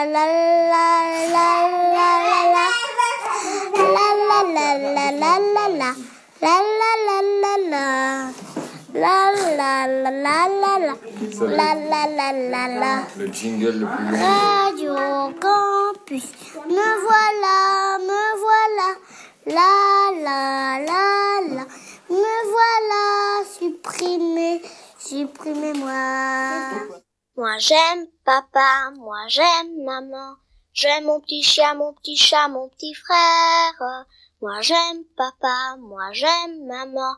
la la la la la. La la la la la la la. La la la la la. La la la la la la. La la la la la. Le jingle le plus long. Radio Campus, me voilà, la la la la, me voilà, supprimez-moi. Moi j'aime papa, moi j'aime maman, j'aime mon petit chien, mon petit chat, mon petit frère. Moi j'aime papa, moi j'aime maman,